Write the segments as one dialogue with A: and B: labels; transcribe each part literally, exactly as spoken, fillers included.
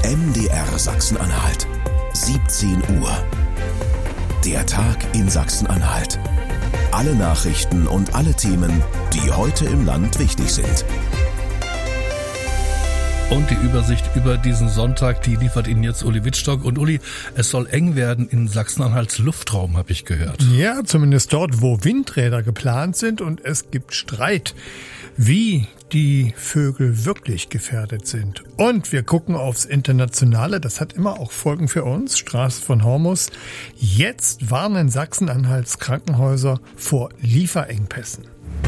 A: M D R Sachsen-Anhalt. siebzehn Uhr. Der Tag in Sachsen-Anhalt. Alle Nachrichten und alle Themen, die heute im Land wichtig sind.
B: Und die Übersicht über diesen Sonntag, die liefert Ihnen jetzt Uli Wittstock. Und Uli, es soll eng werden in Sachsen-Anhalts Luftraum, habe ich gehört.
C: Ja, zumindest dort, wo Windräder geplant sind. Und es gibt Streit, wie die Vögel wirklich gefährdet sind. Und wir gucken aufs Internationale. Das hat immer auch Folgen für uns. Straße von Hormus. Jetzt warnen Sachsen-Anhalts Krankenhäuser vor Lieferengpässen.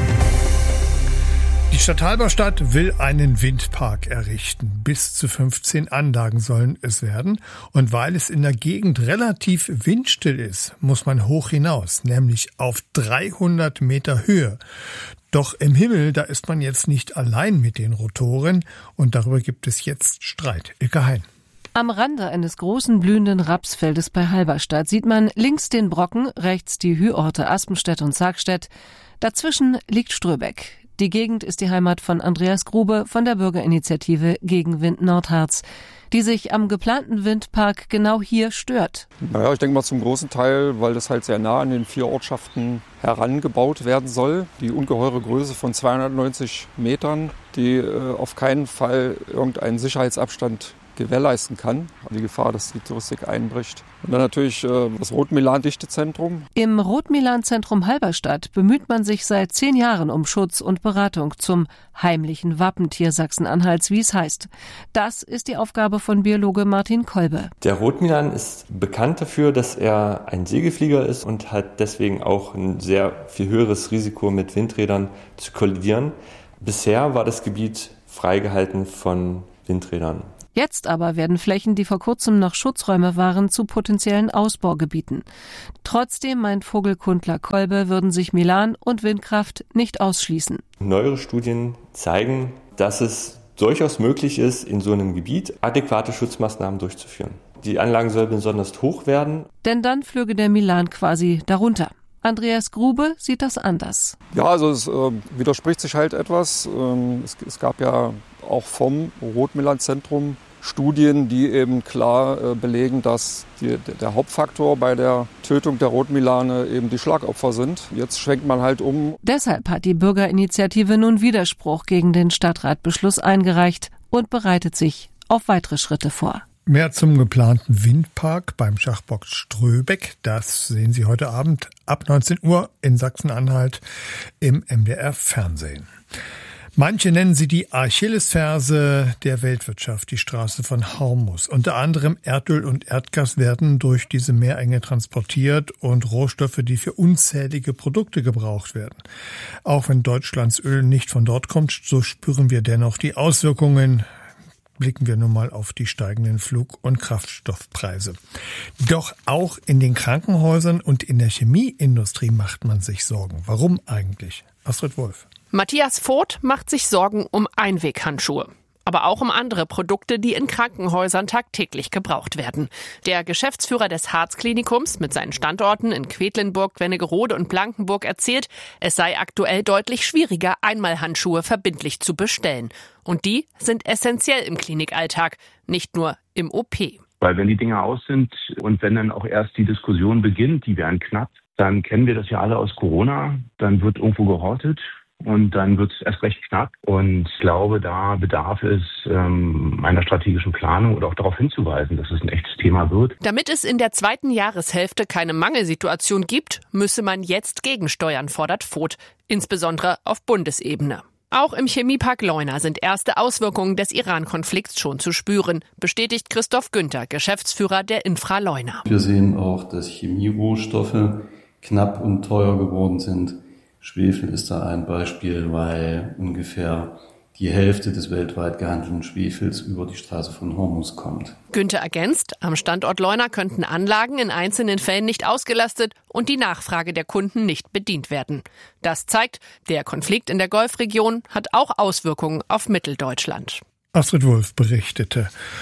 C: Die Stadt Halberstadt will einen Windpark errichten. Bis zu fünfzehn Anlagen sollen es werden. Und weil es in der Gegend relativ windstill ist, muss man hoch hinaus, nämlich auf dreihundert Meter Höhe. Doch im Himmel, da ist man jetzt nicht allein mit den Rotoren. Und darüber gibt es jetzt Streit. Ilka Hein.
D: Am Rande eines großen blühenden Rapsfeldes bei Halberstadt sieht man links den Brocken, rechts die Hüorte Aspenstedt und Sargstedt. Dazwischen liegt Ströbeck. Die Gegend ist die Heimat von Andreas Grube von der Bürgerinitiative gegen Wind Nordharz, die sich am geplanten Windpark genau hier stört.
E: Naja, ich denke mal zum großen Teil, weil das halt sehr nah an den vier Ortschaften herangebaut werden soll. Die ungeheure Größe von zweihundertneunzig Metern, die äh, auf keinen Fall irgendeinen Sicherheitsabstand gewährleisten kann. Die Gefahr, dass die Touristik einbricht. Und dann natürlich äh, das Rot-Milan-Dichtezentrum.
D: Im Rot-Milan-Zentrum Halberstadt bemüht man sich seit zehn Jahren um Schutz und Beratung zum heimlichen Wappentier Sachsen-Anhalts, wie es heißt. Das ist die Aufgabe von Biologe Martin Kolbe.
F: Der Rot-Milan ist bekannt dafür, dass er ein Segelflieger ist und hat deswegen auch ein sehr viel höheres Risiko, mit Windrädern zu kollidieren. Bisher war das Gebiet freigehalten von Windrädern.
D: Jetzt aber werden Flächen, die vor kurzem noch Schutzräume waren, zu potenziellen Ausbaugebieten. Trotzdem, meint Vogelkundler Kolbe, würden sich Milan und Windkraft nicht ausschließen.
F: Neuere Studien zeigen, dass es durchaus möglich ist, in so einem Gebiet adäquate Schutzmaßnahmen durchzuführen. Die Anlagen sollen besonders hoch werden.
D: Denn dann flöge der Milan quasi darunter. Andreas Grube sieht das anders.
E: Ja, also es äh, widerspricht sich halt etwas. Ähm, es, es gab ja auch vom Rot-Milan-Zentrum Studien, die eben klar äh, belegen, dass die, der Hauptfaktor bei der Tötung der Rotmilane eben die Schlagopfer sind. Jetzt schwenkt man halt um.
D: Deshalb hat die Bürgerinitiative nun Widerspruch gegen den Stadtratbeschluss eingereicht und bereitet sich auf weitere Schritte vor.
C: Mehr zum geplanten Windpark beim Schachbock Ströbeck, das sehen Sie heute Abend ab neunzehn Uhr in Sachsen-Anhalt im M D R-Fernsehen. Manche nennen sie die Achillesferse der Weltwirtschaft, die Straße von Hormus. Unter anderem Erdöl und Erdgas werden durch diese Meerenge transportiert und Rohstoffe, die für unzählige Produkte gebraucht werden. Auch wenn Deutschlands Öl nicht von dort kommt, so spüren wir dennoch die Auswirkungen. Blicken wir nun mal auf die steigenden Flug- und Kraftstoffpreise. Doch auch in den Krankenhäusern und in der Chemieindustrie macht man sich Sorgen. Warum eigentlich? Astrid Wolf.
G: Matthias Voth macht sich Sorgen um Einweghandschuhe. Aber auch um andere Produkte, die in Krankenhäusern tagtäglich gebraucht werden. Der Geschäftsführer des Harz-Klinikums mit seinen Standorten in Quedlinburg, Wernigerode und Blankenburg erzählt, es sei aktuell deutlich schwieriger, Einmalhandschuhe verbindlich zu bestellen. Und die sind essentiell im Klinikalltag, nicht nur im O P.
H: Weil wenn die Dinger aus sind und wenn dann auch erst die Diskussion beginnt, die werden knapp, dann kennen wir das ja alle aus Corona, dann wird irgendwo gehortet. Und dann wird es erst recht knapp. Und ich glaube, da bedarf es ähm, einer strategischen Planung und auch darauf hinzuweisen, dass es ein echtes Thema wird.
G: Damit es in der zweiten Jahreshälfte keine Mangelsituation gibt, müsse man jetzt gegensteuern, fordert Voth, insbesondere auf Bundesebene. Auch im Chemiepark Leuna sind erste Auswirkungen des Iran-Konflikts schon zu spüren, bestätigt Christoph Günther, Geschäftsführer der Infra Leuna.
I: Wir sehen auch, dass Chemierohstoffe knapp und teuer geworden sind. Schwefel ist da ein Beispiel, weil ungefähr die Hälfte des weltweit gehandelten Schwefels über die Straße von Hormus kommt.
G: Günther ergänzt, am Standort Leuna könnten Anlagen in einzelnen Fällen nicht ausgelastet und die Nachfrage der Kunden nicht bedient werden. Das zeigt, der Konflikt in der Golfregion hat auch Auswirkungen auf Mitteldeutschland.
C: Astrid Wolf berichtete.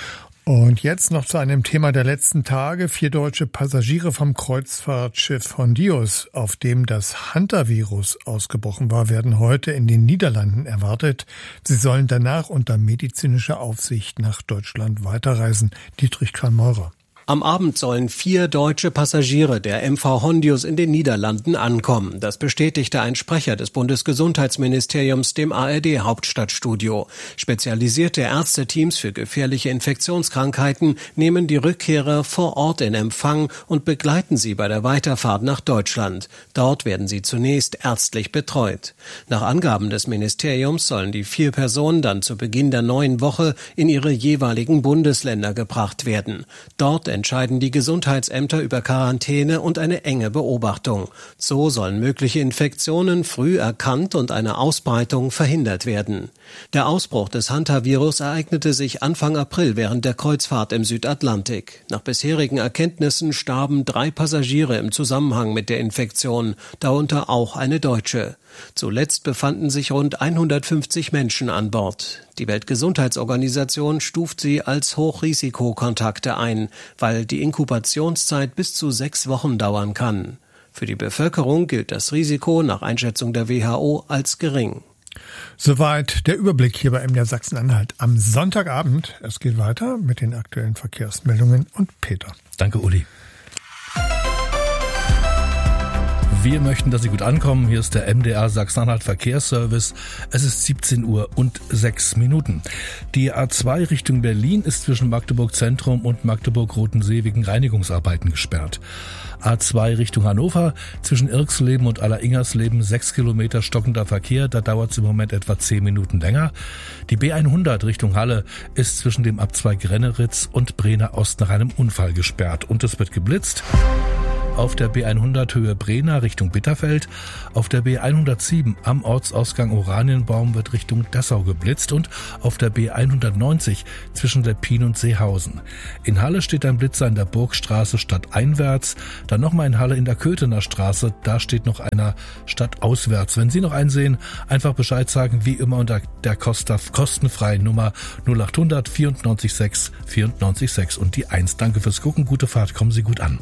C: Und jetzt noch zu einem Thema der letzten Tage. Vier deutsche Passagiere vom Kreuzfahrtschiff Hondius, auf dem das Hantavirus ausgebrochen war, werden heute in den Niederlanden erwartet. Sie sollen danach unter medizinischer Aufsicht nach Deutschland weiterreisen. Dietrich Karl-Meurer.
J: Am Abend sollen vier deutsche Passagiere der M V Hondius in den Niederlanden ankommen. Das bestätigte ein Sprecher des Bundesgesundheitsministeriums dem A R D-Hauptstadtstudio. Spezialisierte Ärzteteams für gefährliche Infektionskrankheiten nehmen die Rückkehrer vor Ort in Empfang und begleiten sie bei der Weiterfahrt nach Deutschland. Dort werden sie zunächst ärztlich betreut. Nach Angaben des Ministeriums sollen die vier Personen dann zu Beginn der neuen Woche in ihre jeweiligen Bundesländer gebracht werden. Dort entscheiden die Gesundheitsämter über Quarantäne und eine enge Beobachtung. So sollen mögliche Infektionen früh erkannt und eine Ausbreitung verhindert werden. Der Ausbruch des Hantavirus ereignete sich Anfang April während der Kreuzfahrt im Südatlantik. Nach bisherigen Erkenntnissen starben drei Passagiere im Zusammenhang mit der Infektion, darunter auch eine Deutsche. Zuletzt befanden sich rund hundertfünfzig Menschen an Bord. Die Weltgesundheitsorganisation stuft sie als Hochrisikokontakte ein, weil die Inkubationszeit bis zu sechs Wochen dauern kann. Für die Bevölkerung gilt das Risiko nach Einschätzung der W H O als gering.
C: Soweit der Überblick hier bei M D R Sachsen-Anhalt am Sonntagabend. Es geht weiter mit den aktuellen Verkehrsmeldungen und Peter.
B: Danke, Uli. Wir möchten, dass Sie gut ankommen. Hier ist der M D R Sachsen-Anhalt Verkehrsservice. Es ist siebzehn Uhr und sechs Minuten. Die A zwei Richtung Berlin ist zwischen Magdeburg Zentrum und Magdeburg-Rotensee wegen Reinigungsarbeiten gesperrt. A zwei Richtung Hannover zwischen Irxleben und Alleringhersleben sechs Kilometer stockender Verkehr. Da dauert es im Moment etwa zehn Minuten länger. Die B hundert Richtung Halle ist zwischen dem Abzweig Renneritz und Brenner Ost nach einem Unfall gesperrt. Und es wird geblitzt. Auf der B hundert Höhe Brenner Richtung Bitterfeld, auf der B hundertsieben am Ortsausgang Oranienbaum wird Richtung Dessau geblitzt und auf der B hundertneunzig zwischen Leppin und Seehausen. In Halle steht ein Blitzer in der Burgstraße stadteinwärts, dann nochmal in Halle in der Köthener Straße, da steht noch einer stadtauswärts. Wenn Sie noch einen sehen, einfach Bescheid sagen, wie immer unter der Costa kostenfreien Nummer null acht hundert vierundneunzig sechs vierundneunzig sechs und die eins. Danke fürs Gucken, gute Fahrt, kommen Sie gut an.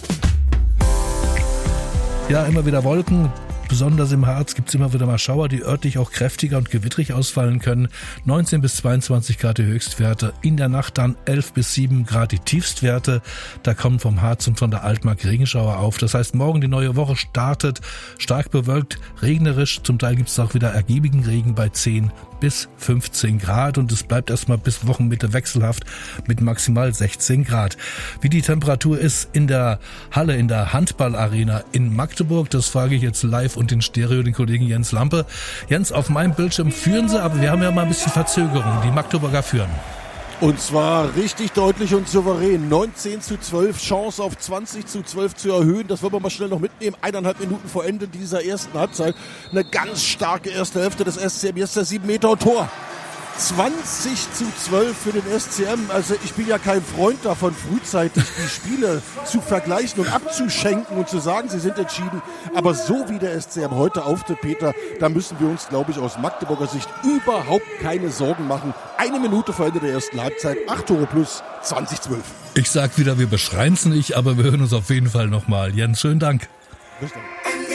B: Ja, immer wieder Wolken. Besonders im Harz gibt's immer wieder mal Schauer, die örtlich auch kräftiger und gewittrig ausfallen können. neunzehn bis zweiundzwanzig Grad die Höchstwerte. In der Nacht dann elf bis sieben Grad die Tiefstwerte. Da kommen vom Harz und von der Altmark Regenschauer auf. Das heißt, morgen die neue Woche startet stark bewölkt, regnerisch. Zum Teil gibt's auch wieder ergiebigen Regen bei zehn bis fünfzehn Grad und es bleibt erstmal bis Wochenmitte wechselhaft mit maximal sechzehn Grad. Wie die Temperatur ist in der Halle, in der Handballarena in Magdeburg, das frage ich jetzt live und in Stereo den Kollegen Jens Lampe. Jens, auf meinem Bildschirm führen sie, aber wir haben ja mal ein bisschen Verzögerung. Die Magdeburger führen.
K: Und zwar richtig deutlich und souverän. neunzehn zu zwölf, Chance auf zwanzig zu zwölf zu erhöhen. Das wollen wir mal schnell noch mitnehmen. Eineinhalb Minuten vor Ende dieser ersten Halbzeit. Eine ganz starke erste Hälfte des S C M. Jetzt der sieben Meter Tor. zwanzig zu zwölf für den S C M. Also ich bin ja kein Freund davon, frühzeitig die Spiele zu vergleichen und abzuschenken und zu sagen, sie sind entschieden. Aber so wie der S C M heute auftritt, Peter, da müssen wir uns, glaube ich, aus Magdeburger Sicht überhaupt keine Sorgen machen. Eine Minute vor Ende der ersten Halbzeit, acht Tore plus, zwanzig zu zwölf.
B: Ich sag wieder, wir beschreien es nicht, aber wir hören uns auf jeden Fall nochmal. Jens, schönen Dank.
K: Bis dann.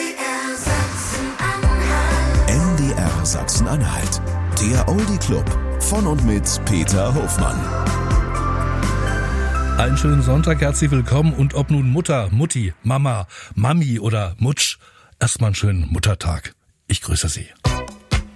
A: M D R Sachsen-Anhalt. Der Oldie Club von und mit Peter Hofmann.
B: Einen schönen Sonntag, herzlich willkommen und ob nun Mutter, Mutti, Mama, Mami oder Mutsch, erstmal einen schönen Muttertag. Ich grüße Sie.